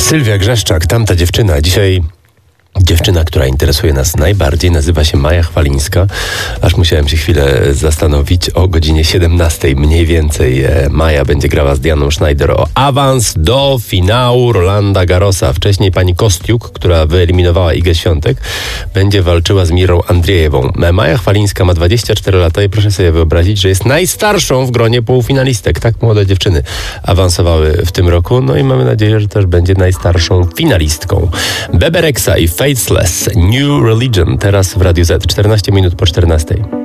Sylwia Grzeszczak, tamta dziewczyna. Dzisiaj dziewczyna, która interesuje nas najbardziej, nazywa się Maja Chwalińska. Aż musiałem się chwilę zastanowić. O godzinie 17 mniej więcej Maja będzie grała z Dianą Schneider o awans do finału Rolanda Garrosa. Wcześniej pani Kostiuk, która wyeliminowała Igę Świątek, będzie walczyła z Mirą Andrzejewą. Maja Chwalińska ma 24 lata i proszę sobie wyobrazić, że jest najstarszą w gronie półfinalistek. Tak młode dziewczyny awansowały w tym roku. No i mamy nadzieję, że też będzie najstarszą finalistką. Bebe Rexha i Faceless, New Religion, teraz w Radiu Z, 14 minut po 14.